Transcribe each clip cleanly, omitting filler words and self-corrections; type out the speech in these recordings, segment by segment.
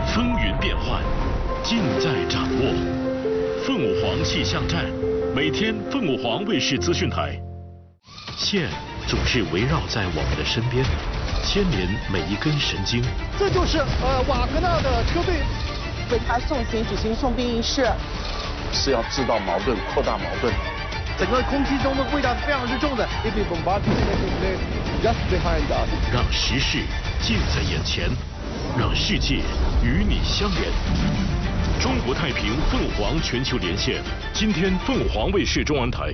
风云变幻，尽在掌握。凤舞凰气象站，每天凤舞凰卫视资讯台。线总是围绕在我们的身边，牵连每一根神经。 这就是瓦格纳的车队为他送行举行送殡仪式， 是要制造矛盾，扩大矛盾。 整个空气中的味道是非常之重的。 让时事近在眼前，让世界与你相连。中国太平凤凰全球连线，今天凤凰卫视中文台。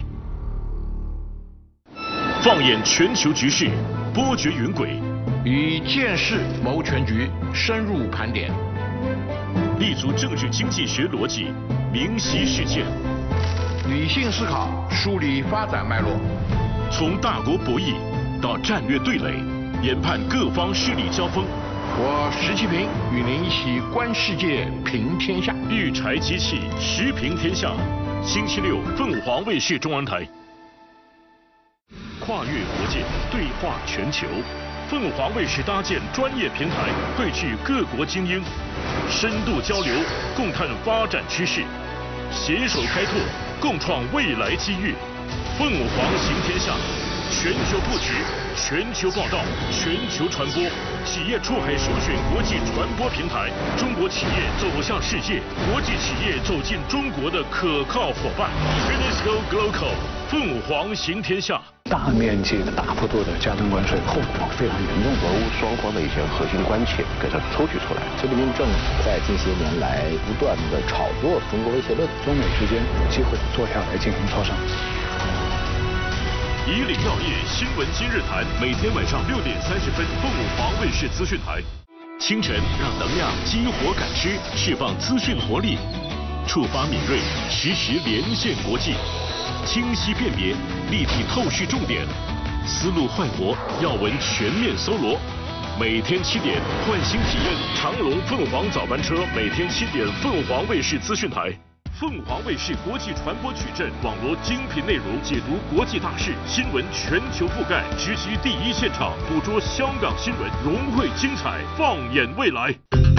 放眼全球局势，波谲云诡， 以见识谋全局，深入盘点， 立足政治经济学逻辑，明晰事件， 理性思考，梳理发展脉络， 从大国博弈到战略对垒，研判各方势力交锋。 我石其平与您一起观世界，平天下。 育才机器，时平天下。星期六，凤凰卫视中文台。跨越国界，对话全球。凤凰卫视搭建专业平台，汇聚各国精英，深度交流，共探发展趋势，携手开拓，共创未来机遇。凤凰行天下，全球布局，全球报道，全球传播，企业出海首选国际传播平台，中国企业走向世界，国际企业走进中国的可靠伙伴。UNESCO Global， 凤凰行天下。 大面积的、大幅度的加征关税，后果非常严重。 俄乌双方的一些核心关切给它抽取出来。 习近平政府在近些年来不断的炒作中国威胁论， 中美之间有机会坐下来进行磋商。 以领要业新闻今日谈，每天晚上6点30分，凤凰卫视资讯台。清晨让能量激活感知，释放资讯活力，触发敏锐，实时连线国际。清晰辨别，立体透视重点，思路焕活，要闻全面搜罗。每天7点，换新体验长龙凤凰早班车，每天7点，凤凰卫视资讯台。凤凰卫视国际传播矩阵，网罗精品内容，解读国际大事，新闻全球覆盖，直击第一现场，捕捉香港新闻，融汇精彩，放眼未来。